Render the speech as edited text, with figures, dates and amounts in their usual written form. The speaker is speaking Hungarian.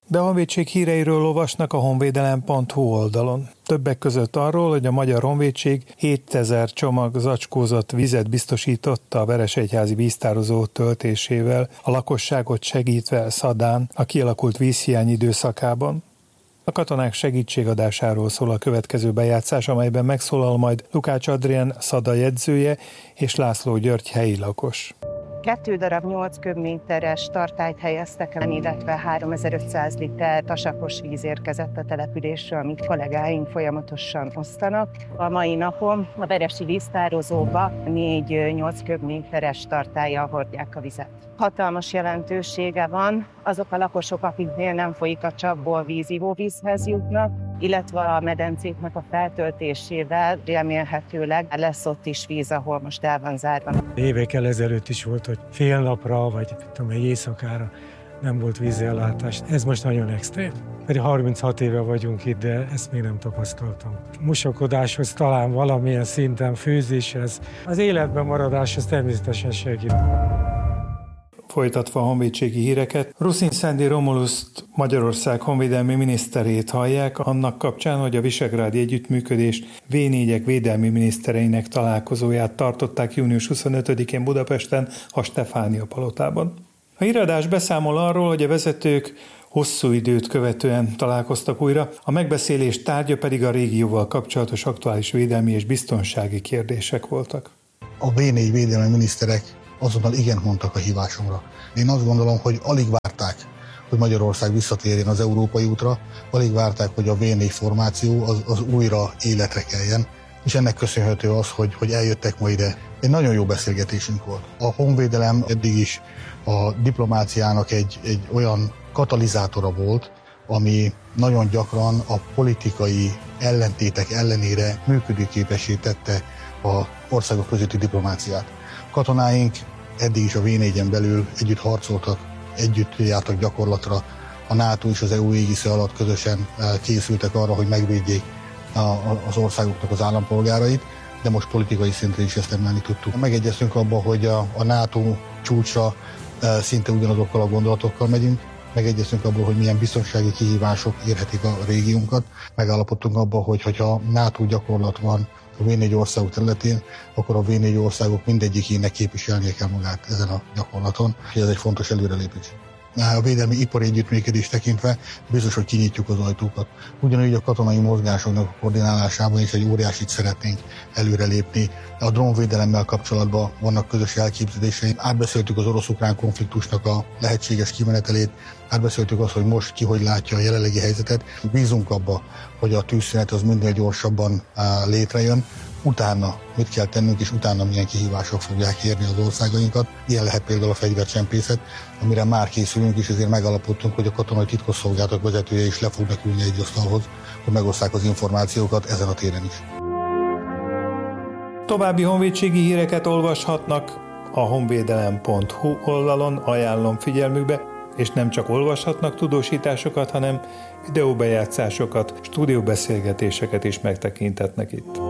De a honvédség híreiről olvasnak a honvédelem.hu oldalon. Többek között arról, hogy a Magyar Honvédség 7000 csomag zacskózott vizet biztosította a Veresegyházi víztározó töltésével, a lakosságot segítve Szadán a kialakult vízhiány időszakában. A katonák segítségadásáról szól a következő bejátszás, amelyben megszólal majd Lukács Adrián Szada jegyzője és László György helyi lakos. 2 darab 8 köbméteres tartályt helyeztek el, illetve 3500 liter tasakos víz érkezett a településről, amit kollégáink folyamatosan osztanak. A mai napon a veresi víztározóba 4-8 köbméteres tartállyal hordják a vizet. Hatalmas jelentősége van, azok a lakosok, akiknél nem folyik a csapból víz, ivóvízhez jutnak, illetve a medencéknek a feltöltésével remélhetőleg lesz ott is víz, ahol most el van zárva. Évekkel ezelőtt is volt, hogy fél napra, vagy egy éjszakára nem volt vízellátás. Ez most nagyon extrém. Pedig 36 éve vagyunk itt, de ezt még nem tapasztaltam. Mosakodáshoz talán valamilyen szinten, főzéshez, az életben maradáshoz természetesen segít. Folytatva a honvédségi híreket, Rusin-Sandy Romuluszt, Magyarország honvédelmi miniszterét hallják annak kapcsán, hogy a Visegrádi Együttműködés V4-ek védelmi minisztereinek találkozóját tartották június 25-én Budapesten a Stefánia palotában. A híradás beszámol arról, hogy a vezetők hosszú időt követően találkoztak újra, a megbeszélés tárgya pedig a régióval kapcsolatos aktuális védelmi és biztonsági kérdések voltak. A V4 védelmi miniszterek azonnal igent mondtak a hívásomra. Én azt gondolom, hogy alig várták, hogy Magyarország visszatérjen az európai útra, alig várták, hogy a V4 formáció az újra életre keljen, és ennek köszönhető az, hogy eljöttek ma ide. Egy nagyon jó beszélgetésünk volt. A honvédelem eddig is a diplomáciának egy olyan katalizátora volt, ami nagyon gyakran a politikai ellentétek ellenére működőképessé tette az országok közötti diplomáciát. Katonáink eddig is a V4-en belül együtt harcoltak, együtt jártak gyakorlatra. A NATO és az EU égisze alatt közösen készültek arra, hogy megvédjék az országoknak az állampolgárait, de most politikai szintre is ezt emelni tudtuk. Megegyeztünk abban, hogy a NATO csúcsra szinte ugyanazokkal a gondolatokkal megyünk, megegyeztünk abban, hogy milyen biztonsági kihívások érhetik a régiónkat, megállapodtunk abban, hogy ha NATO gyakorlat van a V4 országok területén, akkor a V4 országok mindegyikének képviselnie kell magát ezen a gyakorlaton, és ez egy fontos előrelépés. A védelmi ipari együttműködést tekintve biztos, hogy kinyitjuk az ajtókat. Ugyanúgy a katonai mozgásoknak a koordinálásában is egy óriásit szeretnénk előrelépni. A drónvédelemmel kapcsolatban vannak közös elképzeléseink. Átbeszéltük az orosz-ukrán konfliktusnak a lehetséges kimenetelét, átbeszéltük azt, hogy most ki hogy látja a jelenlegi helyzetet. Bízunk abba, hogy a tűzszünet az minél gyorsabban létrejön. Utána mit kell tennünk, és utána milyen kihívások fogják érni az országainkat. Ilyen lehet például a fegyvercsempészet, amire már készülünk, és ezért megalapodtunk, hogy a katonai titkosszolgálatok vezetője is le fognak ülni egy asztalhoz, hogy megosszák az információkat ezen a téren is. További honvédségi híreket olvashatnak a honvédelem.hu oldalon, ajánlom figyelmükbe, és nem csak olvashatnak tudósításokat, hanem videóbejátszásokat, stúdióbeszélgetéseket is megtekinthetnek itt.